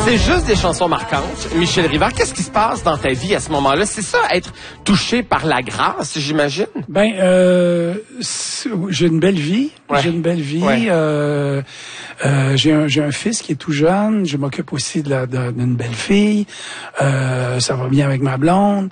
C'est juste des chansons marquantes. Michel Rivard, qu'est-ce qui se passe dans ta vie à ce moment-là? C'est ça, être touché par la grâce, j'imagine? Ben, j'ai une belle vie. Ouais. J'ai une belle vie. Ouais. J'ai un fils qui est tout jeune. Je m'occupe aussi d'une belle fille. Ça va bien avec ma blonde.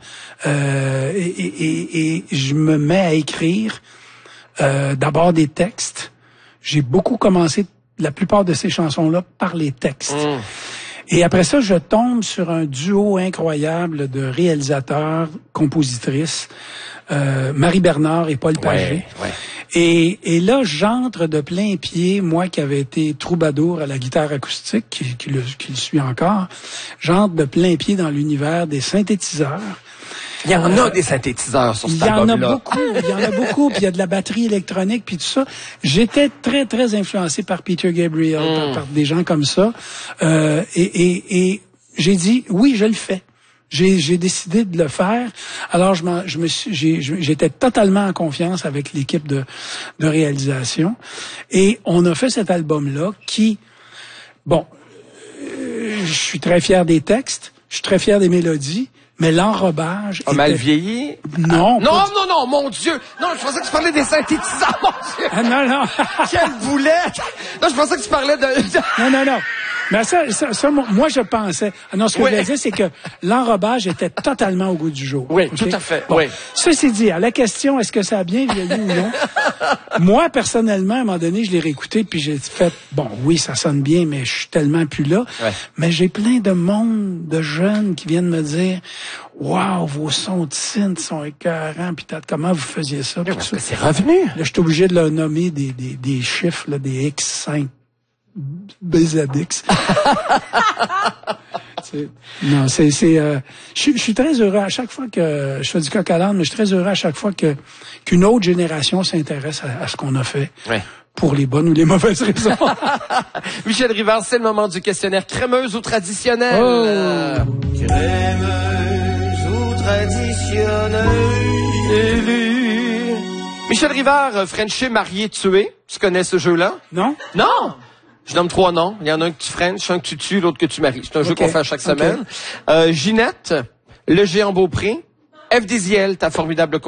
Et je me mets à écrire d'abord des textes. J'ai beaucoup commencé la plupart de ces chansons-là par les textes. Et après ça, je tombe sur un duo incroyable de réalisateurs, compositrices, Marie Bernard et Paul Paget. Ouais. Et là, j'entre de plein pied, moi qui avais été troubadour à la guitare acoustique, qui le suis encore, j'entre de plein pied dans l'univers des synthétiseurs. Il y en a des synthétiseurs sur cet album-là. Il y en a beaucoup, puis il y a de la batterie électronique, puis tout ça. J'étais très, très influencé par Peter Gabriel, par des gens comme ça. Et j'ai dit, oui, je le fais. J'ai décidé de le faire. Alors, j'étais totalement en confiance avec l'équipe de réalisation. Et on a fait cet album-là qui, bon, je suis très fier des textes, je suis très fier des mélodies, mais l'enrobage A mal vieilli? Non. Non, mon Dieu! Non, je pensais que tu parlais des synthétiseurs, mon Dieu! Ah, non. Quelle boulette! Non, je pensais que tu parlais de... Non. Mais ça, moi, je pensais. Non, ce que je voulais dire, c'est que l'enrobage était totalement au goût du jour. Oui, okay? tout à fait. Bon, oui. Ceci dit, à la question, est-ce que ça a bien vieilli ou non? Moi, personnellement, à un moment donné, je l'ai réécouté, puis j'ai fait, bon, oui, ça sonne bien, mais je suis tellement plus là. Ouais. Mais j'ai plein de monde, de jeunes qui viennent me dire, wow, vos sons de synth sont écœurants, puis comment vous faisiez ça? Parce que c'est revenu. Là, je suis obligé de leur nommer des chiffres, là, des X5. BZX. Non, je suis très heureux à chaque fois que je fais du coq à l'âne, mais je suis très heureux à chaque fois qu'une autre génération s'intéresse à ce qu'on a fait. Ouais. Pour les bonnes ou les mauvaises raisons. Michel Rivard, c'est le moment du questionnaire crémeuse ou traditionnelle. Crémeuse ou traditionnelle. Michel Rivard, Frenché, marié, tué. Tu connais ce jeu-là? Non. Non! Je nomme 3 noms. Il y en a un que tu French, un que tu tues, l'autre que tu maries. C'est un jeu qu'on fait à chaque semaine. Ginette, Le Géant Beaupré, F. Désiel, ta formidable